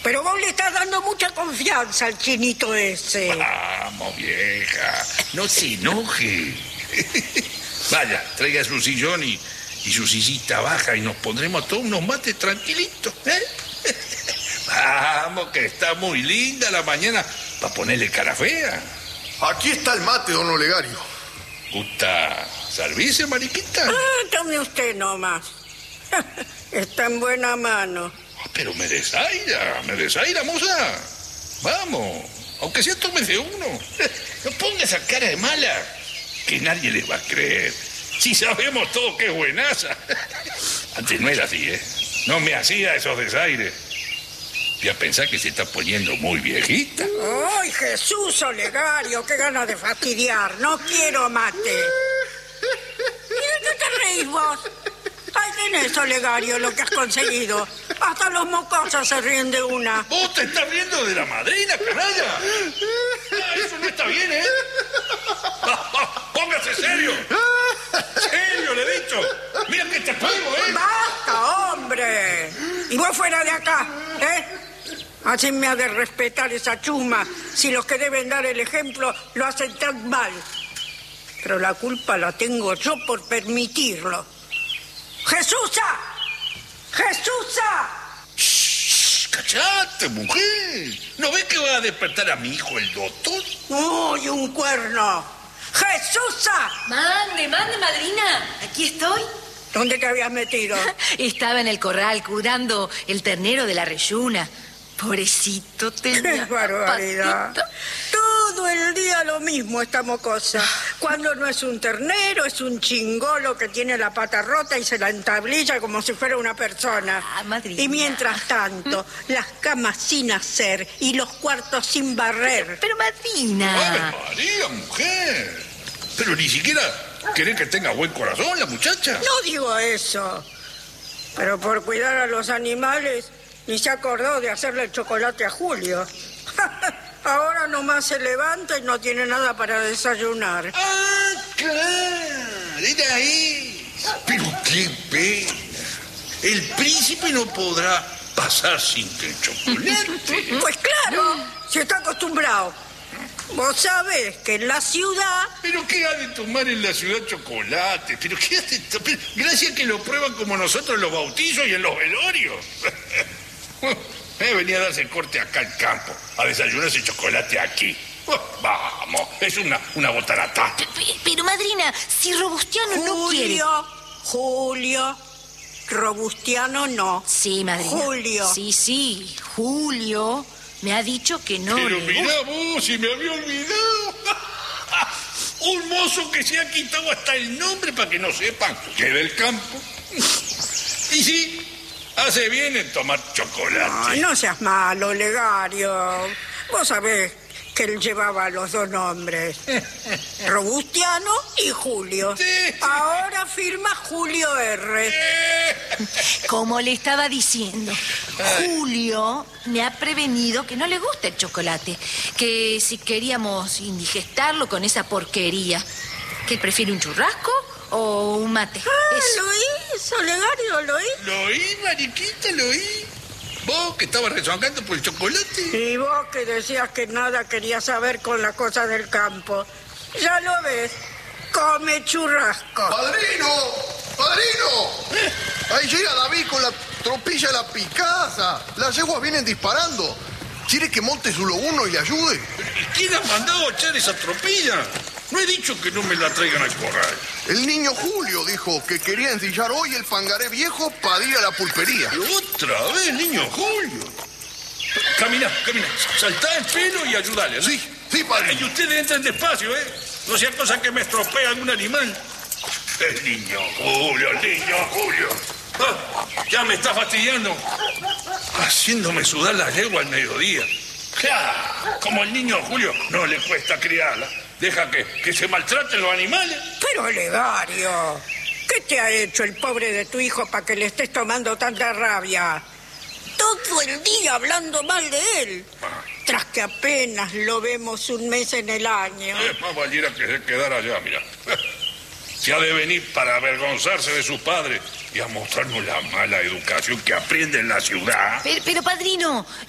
Pero vos le estás dando mucha confianza al chinito ese. Vamos, vieja, no se enoje. Vaya, traiga su sillón y su sillita baja y nos pondremos todos unos mates tranquilitos, ¿eh? Vamos, que está muy linda la mañana para ponerle cara fea. Aquí está el mate, don Olegario. ¿Gusta servirse, mariquita? Tome usted nomás. Está en buena mano. Pero me desaira, moza. Vamos, aunque sea tómese uno. No ponga esa cara de mala, que nadie le va a creer. Si sabemos todos que es buenaza. Antes no era así, ¿eh? No me hacía esos desaires. Y a pensar que se está poniendo muy viejita. ¡Ay, Jesús, Olegario! ¡Qué ganas de fastidiar! ¡No quiero mate! ¿Y de qué te reís vos? Ahí tenés, Olegario, lo que has conseguido. Hasta los mocosos se ríen de una. ¿Vos te estás riendo de la madrina, canalla? Eso no está bien, ¿eh? ¡Póngase serio! ¡Serio, le he dicho! ¡Mira que te pego, eh! ¡Basta, hombre! Y vos fuera de acá, ¿eh? Así me ha de respetar esa chusma si los que deben dar el ejemplo lo hacen tan mal. Pero la culpa la tengo yo por permitirlo. ¡Jesúsa! ¡Jesúsa! ¡Shh! ¡Cachate, mujer! ¿No ves que va a despertar a mi hijo el doctor? ¡Uy, un cuerno! ¡Jesúsa! Mande, madrina. Aquí estoy. ¿Dónde te habías metido? Estaba en el corral cuidando el ternero de la reyuna. Pobrecito, tenía ¡Qué barbaridad! patita. Todo el día lo mismo esta mocosa. Cuando no es un ternero, es un chingolo que tiene la pata rota y se la entablilla como si fuera una persona. Madrina. Y mientras tanto, las camas sin hacer y los cuartos sin barrer. Pero, madrina. ¡Ave María, mujer! Pero ni siquiera querés que tenga buen corazón la muchacha. No digo eso. Pero por cuidar a los animales, ni se acordó de hacerle el chocolate a Julio. Ahora nomás se levanta y no tiene nada para desayunar. ¡Ah, claro! ¡Era ahí! Pero qué pena. El príncipe no podrá pasar sin el chocolate. Pues claro, si está acostumbrado. Vos sabés que en la ciudad... ¿Pero qué ha de tomar en la ciudad chocolate? ¿Pero qué ha de tomar? Gracias que lo prueban como nosotros en los bautizos y en los velorios. Venía a darse corte acá al campo, a desayunarse chocolate aquí. Vamos, es una botarata. Pero, madrina, si Robustiano no quiere... Julio, Robustiano no. Sí, madrina. Julio. Sí, Julio me ha dicho que no. Pero le mirá gusta. vos, si me había olvidado. Un mozo que se ha quitado hasta el nombre para que no sepan que es del campo. Y sí, hace bien en tomar chocolate. Ay, no seas malo, Olegario. Vos sabés que él llevaba los dos nombres. Robustiano y Julio. Sí. Ahora firma Julio R. Como le estaba diciendo, Julio me ha prevenido que no le gusta el chocolate, que si queríamos indigestarlo con esa porquería, que él prefiere un churrasco o un mate. Eso. Lo oí, Olegario, lo oí. Lo oí, mariquita, lo oí. Vos que estabas rezongando por el chocolate. Y vos que decías que nada querías saber con la cosa del campo. Ya lo ves, come churrasco. ¡Padrino! ¡Padrino! Ahí llega David con la tropilla de la picasa. Las yeguas vienen disparando. ¿Quiere que monte su lobuno y le ayude? ¿Y quién ha mandado a echar esa tropilla? No he dicho que no me la traigan al corral. El niño Julio dijo que quería ensillar hoy el pangaré viejo para ir a la pulpería. Otra vez, niño Julio. Camina, saltá el pelo y ayúdale, ¿no? Sí, padre. Y ustedes entren despacio, ¿eh? No sea cosa que me estropee algún animal. El niño Julio. Ya me está fastidiando. Haciéndome sudar la yegua al mediodía. Claro, como el niño Julio no le cuesta criarla. Deja que se maltraten los animales. Pero, Olegario, ¿qué te ha hecho el pobre de tu hijo para que le estés tomando tanta rabia? Todo el día hablando mal de él. Tras que apenas lo vemos un mes en el año. Más valiera que se quedara allá, mira. Se ha de venir para avergonzarse de sus padres y a mostrarnos la mala educación que aprende en la ciudad. Pero, padrino,